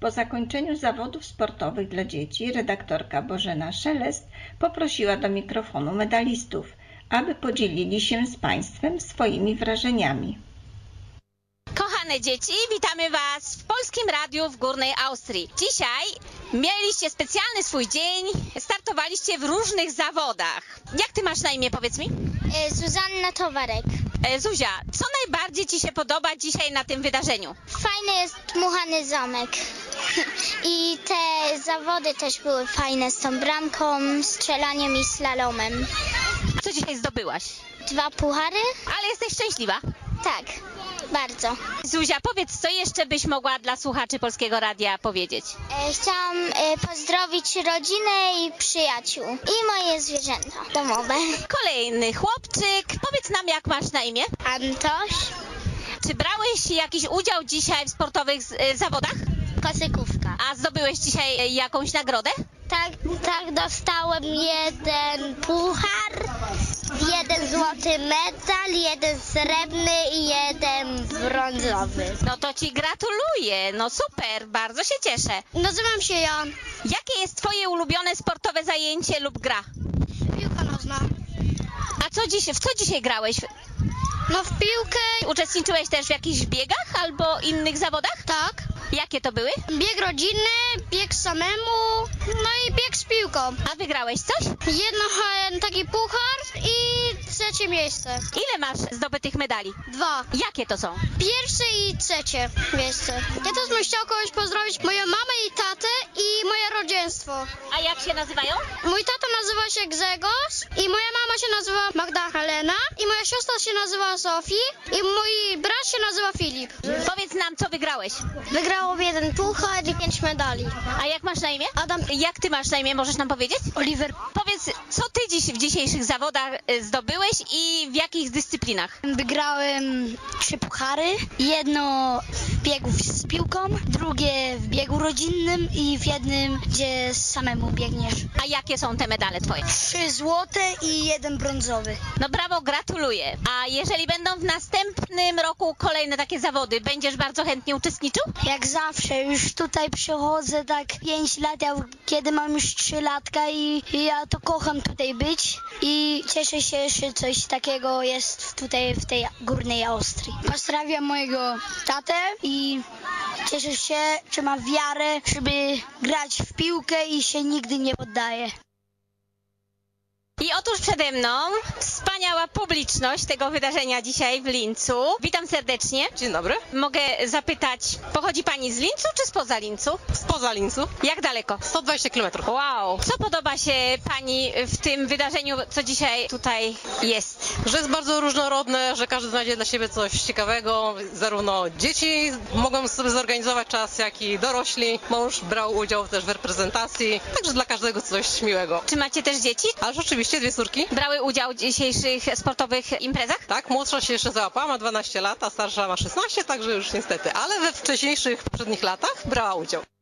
Po zakończeniu zawodów sportowych dla dzieci redaktorka Bożena Szelest poprosiła do mikrofonu medalistów, aby podzielili się z Państwem swoimi wrażeniami. Kochane dzieci, witamy Was w Polskim Radiu w Górnej Austrii. Dzisiaj mieliście specjalny swój dzień, startowaliście w różnych zawodach. Jak Ty masz na imię, powiedz mi? Zuzanna Towarek. Zuzia, co najbardziej Ci się podoba dzisiaj na tym wydarzeniu? Fajny jest dmuchany zamek. I te zawody też były fajne z tą bramką, strzelaniem i slalomem. A co dzisiaj zdobyłaś? 2 puchary? Ale jesteś szczęśliwa? Tak, bardzo. Zuzia, powiedz, co jeszcze byś mogła dla słuchaczy Polskiego Radia powiedzieć? Chciałam pozdrowić rodzinę i przyjaciół i moje zwierzęta domowe. Kolejny chłopczyk, powiedz nam, jak masz na imię? Antoś. Czy brałeś jakiś udział dzisiaj w sportowych zawodach? Kosykówka. A zdobyłeś dzisiaj jakąś nagrodę? Tak, dostałem 1 puchar, 1 złoty medal, 1 srebrny i 1 brązowy. No to Ci gratuluję, no super, bardzo się cieszę. Nazywam się Jan. Jakie jest Twoje ulubione sportowe zajęcie lub gra? Piłka nożna. A w co dzisiaj grałeś? No w piłkę. Uczestniczyłeś też w jakichś biegach albo innych zawodach? Tak. Jakie to były? Bieg rodzinny, bieg samemu, no i bieg z piłką. A wygrałeś coś? Taki puchar i 3 miejsce. Ile masz zdobytych medali? 2. Jakie to są? Pierwsze i 3 miejsce. Ja też bym chciał kogoś pozdrowić, moją mamę i tatę i moje rodzeństwo. A jak się nazywają? Mój tata nazywa się Grzegorz i moja mama się nazywa Magdalena i moja siostra się nazywa Sofii i mój brat się nazywa Filip. Powiedz nam, co wygrałeś. Wygrałem 1 puchar i 5 medali. A jak masz na imię? Adam. Jak Ty masz na imię, możesz nam powiedzieć? Oliver. Powiedz, co Ty dziś w dzisiejszych zawodach zdobyłeś i w jakich dyscyplinach? Wygrałem 3 puchary. Jedno w biegu z piłką, drugie w biegu rodzinnym i w jednym, gdzie samemu biegniesz. A jakie są te medale Twoje? 3 złote i 1 brązowy. No brawo, gratuluję. A jeżeli będą w następnym roku kolejne takie zawody, będziesz bardzo chętnie uczestniczył? Jak zawsze, już tutaj przychodzę tak 5 lat, kiedy mam już 3 latka i ja to kocham tutaj być i cieszę się, że coś takiego jest tutaj w tej Górnej Austrii. Pozdrawiam mojego tatę i cieszę się, że ma wiarę, żeby grać w piłkę i się nigdy nie poddaje. I otóż przede mną wspaniała publiczność tego wydarzenia dzisiaj w Lincu. Witam serdecznie. Dzień dobry. Mogę zapytać, pochodzi Pani z Lincu czy spoza Lincu? Spoza Lincu. Jak daleko? 120 km. Wow. Co podoba się Pani w tym wydarzeniu, co dzisiaj tutaj jest? Że jest bardzo różnorodne, że każdy znajdzie dla siebie coś ciekawego. Zarówno dzieci mogą sobie zorganizować czas, jak i dorośli. Mąż brał udział też w reprezentacji, także dla każdego coś miłego. Czy macie też dzieci? Ale rzeczywiście 2 córki. Brały udział w dzisiejszych sportowych imprezach? Tak, młodsza się jeszcze załapała, ma 12 lat, a starsza ma 16, także już niestety. Ale we wcześniejszych, poprzednich latach brała udział.